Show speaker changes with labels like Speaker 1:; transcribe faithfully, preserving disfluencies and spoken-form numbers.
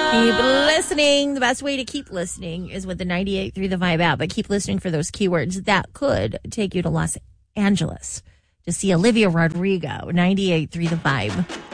Speaker 1: Keep listening. The best way to keep listening is with the ninety-eight point three The Vibe app, but keep listening for those keywords that could take you to Los Angeles to see Olivia Rodrigo. ninety-eight point three The Vibe.